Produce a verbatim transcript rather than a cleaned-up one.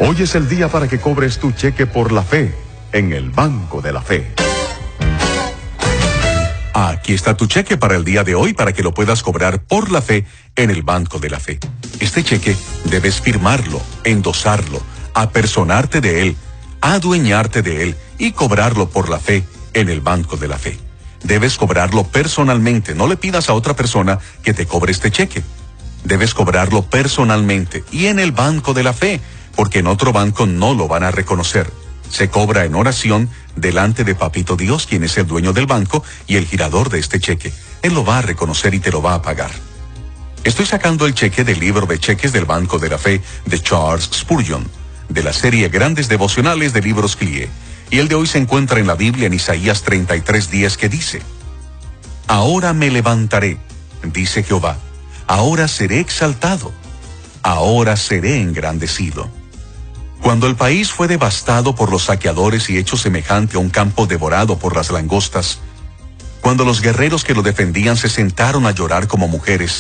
Hoy es el día para que cobres tu cheque por la fe en el Banco de la Fe. Aquí está tu cheque para el día de hoy para que lo puedas cobrar por la fe en el Banco de la Fe. Este cheque debes firmarlo, endosarlo, apersonarte de él, adueñarte de él y cobrarlo por la fe en el Banco de la Fe. Debes cobrarlo personalmente, no le pidas a otra persona que te cobre este cheque. Debes cobrarlo personalmente y en el Banco de la Fe, porque en otro banco no lo van a reconocer. Se cobra en oración delante de Papito Dios, quien es el dueño del banco y el girador de este cheque. Él lo va a reconocer y te lo va a pagar. Estoy sacando el cheque del libro de cheques del Banco de la Fe de Charles Spurgeon, de la serie Grandes Devocionales de Libros C L I E. Y el de hoy se encuentra en la Biblia en Isaías treinta y tres diez, que dice: Ahora me levantaré, dice Jehová, ahora seré exaltado, ahora seré engrandecido. Cuando el país fue devastado por los saqueadores y hecho semejante a un campo devorado por las langostas, cuando los guerreros que lo defendían se sentaron a llorar como mujeres,